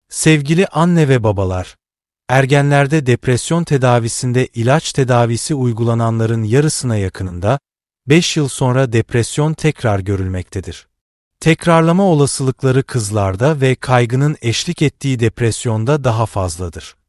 Sevgili anne ve babalar, ergenlerde depresyon tedavisinde ilaç tedavisi uygulananların yarısına yakınında 5 yıl sonra depresyon tekrar görülmektedir. Tekrarlama olasılıkları kızlarda ve kaygının eşlik ettiği depresyonda daha fazladır.